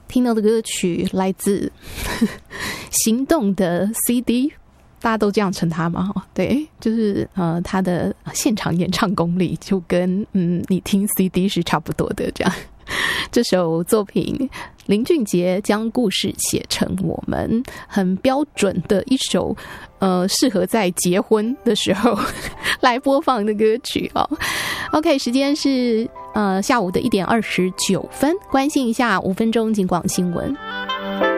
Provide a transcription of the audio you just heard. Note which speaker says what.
Speaker 1: 听到的歌曲来自行动的 CD， 大家都这样称他嘛？对，就是他的现场演唱功力就跟你听 CD 是差不多的这样。这首作品林俊杰将故事写成我们，很标准的一首适合在结婚的时候来播放的歌曲哦。OK， 时间是下午的1点29分，关心一下5分钟警广新闻。